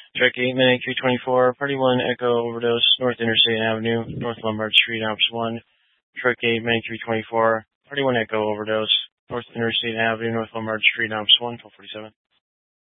Track 8, Manic 324, Party 1, Echo Overdose, North Interstate Avenue, North Lombard Street, Ops 1. Track 8, Manic 324, Party 1, Echo Overdose, North Interstate Avenue, North Lombard Street, Ops 1, 1247.